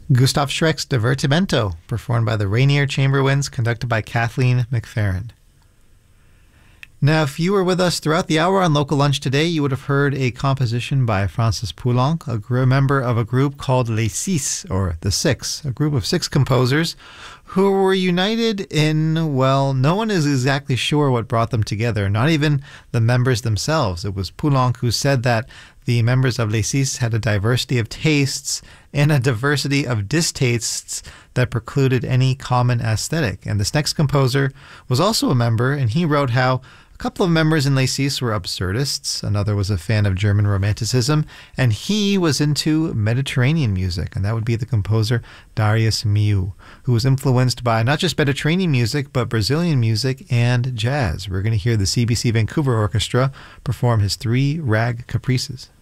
Gustav Schreck's Divertimento, performed by the Rainier Chamber Winds, conducted by Kathleen McFerrin. Now, if you were with us throughout the hour on Local Lunch today, you would have heard a composition by Francis Poulenc, a member of a group called Les Six, or The Six, a group of 6 composers who were united in, well, no one is exactly sure what brought them together, not even the members themselves. It was Poulenc who said that the members of Les Six had a diversity of tastes and a diversity of distastes that precluded any common aesthetic. And this next composer was also a member, and he wrote how a couple of members in Les Six were absurdists, another was a fan of German Romanticism, and he was into Mediterranean music, and that would be the composer Darius Milhaud, who was influenced by not just Mediterranean music, but Brazilian music and jazz. We're going to hear the CBC Vancouver Orchestra perform his 3 Rag Caprices.